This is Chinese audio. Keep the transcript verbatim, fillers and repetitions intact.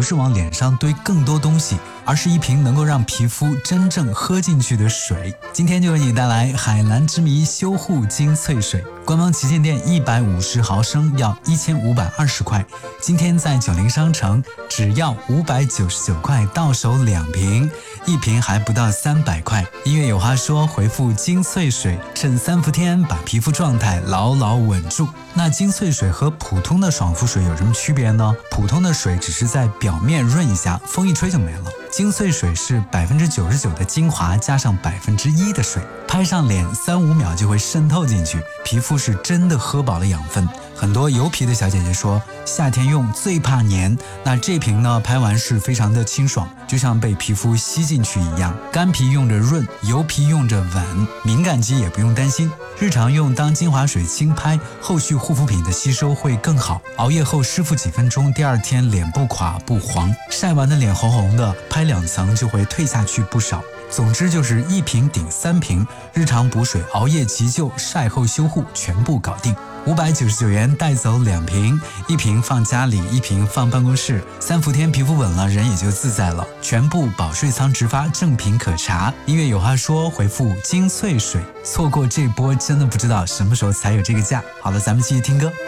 是往脸上堆更多东西，而是一瓶能够让皮肤真正喝进去的水。今天就为你带来海蓝之谜修护精粹水，官方旗舰店一百五十毫升要一千五百二十块，今天在九零商城只要五百九十九块，到手两瓶，一瓶还不到三百块。音乐有话说，回复精粹水，趁三伏天把皮肤状态牢牢稳住。那精粹水和普通的爽肤水有什么区别呢？普通的水只是在表面润一下，风一吹就没了。精粹水是百分之九十九的精华加上百分之一的水，拍上脸三五秒就会渗透进去，皮肤是真的喝饱了养分。很多油皮的小姐姐说夏天用最怕黏，那这瓶呢拍完是非常的清爽，就像被皮肤吸进去一样。干皮用着润，油皮用着稳，敏感肌也不用担心。日常用当精华水轻拍，后续护肤品的吸收会更好。熬夜后湿敷几分钟，第二天脸不垮不黄，晒完的脸红红的，拍两层就会退下去不少。总之就是一瓶顶三瓶，日常补水、熬夜急救、晒后修护全部搞定。五百九十九元带走两瓶，一瓶放家里，一瓶放办公室。三伏天皮肤稳了，人也就自在了。全部保税仓直发，正品可查。音乐有话说，回复精粹水，错过这波真的不知道什么时候才有这个价。好了，咱们继续听歌。